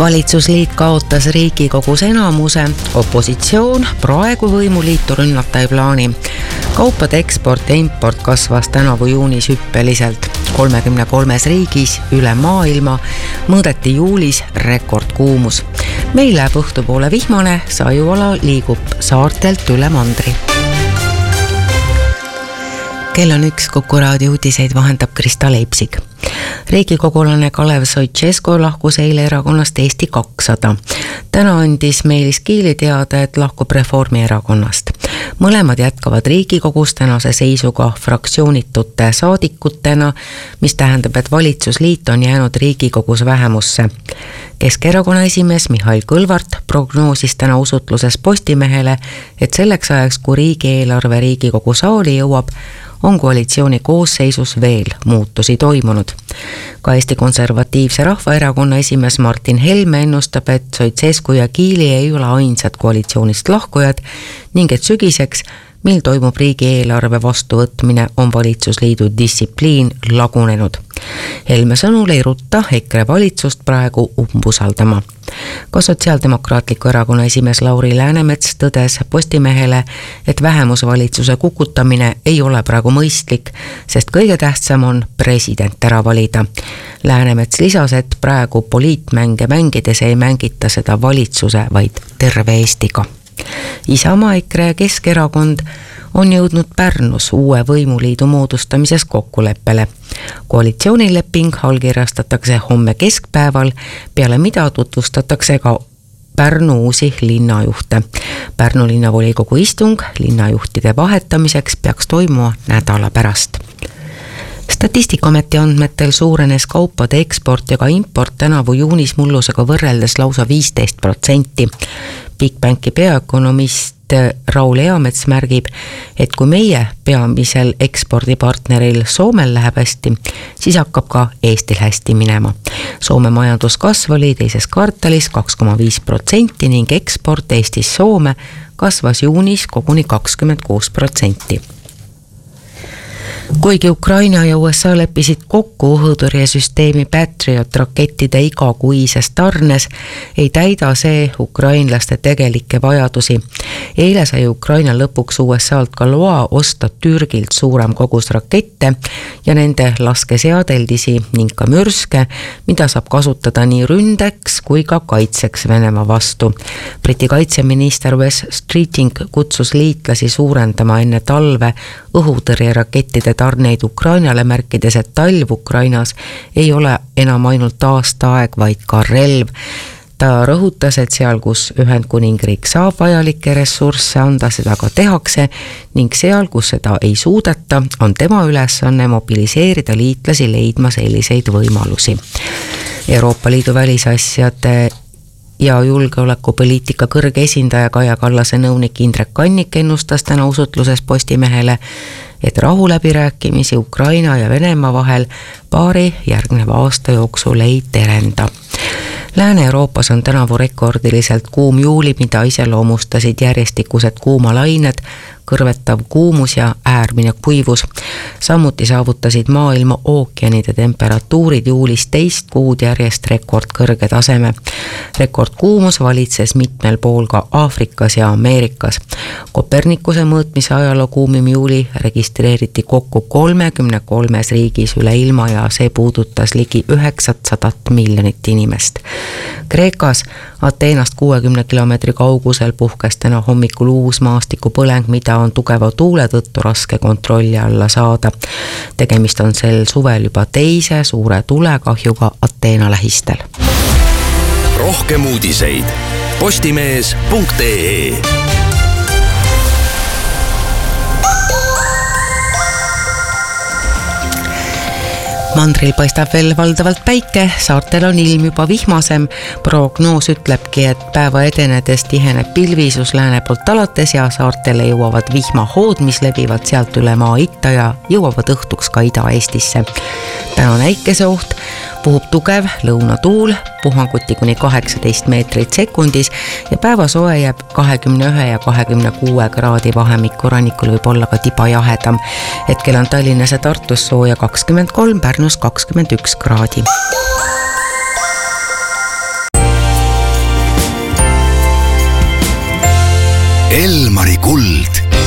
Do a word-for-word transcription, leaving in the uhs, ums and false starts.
Valitsusliit kaotas Riigikogus enamuse, opositsioon praegu võimuliitu rünnata ei plaani. Kaupade eksport ja import kasvas tänavu juunis hüppeliselt. kolmekümne kolmes riigis üle maailma mõõdeti juulis rekordkuumus. Meil läheb õhtupoole vihmane, Saiuala liigub saartelt üle mandri. Kell on üks, Kuku raadio uudiseid vahendab Krista Leipsik. Riigikogulane Kalev Stoicescu lahkus eile erakonnast Eesti kakssada. Täna andis Meelis Kiili teada, et lahkub Reformierakonnast. Mõlemad jätkavad Riigikogus tänase seisuga fraktsioonitute saadikutena, mis tähendab, et valitsusliit on jäänud Riigikogus vähemusse. Keskerakonna esimees Mihhail Kõlvart prognoosis täna usutluses Postimehele, et selleks ajaks, kui riigieelarve Riigikogu saali jõuab, on koalitsiooni koosseisus veel muutusi toimunud. Ka Eesti Konservatiivse Rahvaerakonna esimees Martin Helme ennustab, et Stoicescu ja Kiili ei ole ainsad koalitsioonist lahkujad ning et sügiseks, mil toimub riigieelarve vastuvõtmine, on valitsusliidu distsipliin lagunenud. Helme sõnul ei rutta EKRE valitsust praegu umbusaldama. Ka Sotsiaaldemokraatliku erakonna esimees Lauri Läänemets tõdes Postimehele, et vähemusvalitsuse kukutamine ei ole praegu mõistlik, sest kõige tähtsam on president ära valida. Läänemets lisas, et praegu poliitmänge mängides ei mängita seda valitsuse, vaid terve Eestiga. Isamaa, EKRE ja Keskerakond on jõudnud Pärnus uue võimuliidu moodustamises kokkuleppele. Koalitsioonileping allkirjastatakse homme keskpäeval, peale mida tutvustatakse ka Pärnu uusi linnajuhte. Pärnu linnavolikogu istung linnajuhtide vahetamiseks peaks toimuma nädala pärast. Statistikaameti andmetel suurenes kaupade eksport ja ka import tänavu juunis mullusega võrreldes lausa viisteist protsenti. Bigbanki peaökonomist Raul Eamets märgib, et kui meie peamisel ekspordipartneril Soomel läheb hästi, siis hakkab ka Eestil hästi minema. Soome majanduskasv oli teises kvartalis kaks koma viis protsenti ning eksport Eestis Soome kasvas juunis koguni kakskümmend kuus protsenti. Kuigi Ukraina ja U S A leppisid kokku õhutõrjesüsteemi Patriot rakettide igakuises tarnes, ei täida see ukrainlaste tegelikke vajadusi. Eile sai Ukraina lõpuks U S A-lt ka loa osta Türgilt suurem kogus rakette ja nende laskeseadeldisi ning ka mürske, mida saab kasutada nii ründeks kui ka kaitseks Venemaa vastu. Briti kaitseminister Wes Streeting kutsus liitlasi suurendama enne talve õhutõrjerakettide tarneid Ukrainale, märkides, et talv Ukrainas ei ole enam ainult aastaaeg, vaid ka relv. Ta rõhutas, et seal, kus Ühendkuningriik saab vajalikke ressursse anda, seda ka tehakse ning seal, kus seda ei suudeta, on tema ülesanne mobiliseerida liitlasi leidma selliseid võimalusi. Euroopa Liidu välisasjade ja julgeolekupoliitika kõrge esindaja Kaja Kallase nõunik Indrek Kannik ennustas täna usutluses Postimehele, et rahuläbirääkimisi Ukraina ja Venemaa vahel paari järgneva aasta jooksul ei terenda. Lääne-Euroopas on tänavu rekordiliselt kuum juuli, mida iseloomustasid järjestikused kuumalained, kõrvetav kuumus ja äärmine kuivus. Samuti saavutasid maailma ookeanide temperatuurid juulis teist kuud järjest rekordkõrge taseme. Rekordkuumus valitses mitmel pool ka Aafrikas ja Ameerikas. Kopernikuse mõõtmise ajaloo kuumim juuli registreeriti kokku kolmekümne kolmes riigis üle ilma ja see puudutas ligi üheksasadat miljonit inimest. Kreekas Ateenast kuuekümne kilomeetri kaugusel puhkes täna hommikul uus maastikupõleng, mida on tugeva tuule tõttu raske kontrolli alla saada. Tegemist on sel suvel juba teise suure tulekahjuga Ateena lähistel. Rohkem uudiseid postimees punkt ee. Mandril paistab veel valdavalt päike, saartel on ilm juba vihmasem. Prognoos ütlebki, et päeva edenedes tiheneb pilvisus lääne poolt alates ja saartele jõuavad vihmahood, mis levivad sealt üle maa itta ja jõuavad õhtuks ka Ida-Eestisse. Täna on äikeseoht, puhub tugev lõunatuul, puhanguti kuni kaheksateist meetrit sekundis ja päeva soe jääb kahekümne ühe ja kahekümne kuue kraadi vahemikku, rannikul võib olla ka tiba jahedam. Hetkel on Tallinnas ja Tartus sooja kakskümmend kolm, Pärnus kakskümmend üks kraadi. Elmari kuld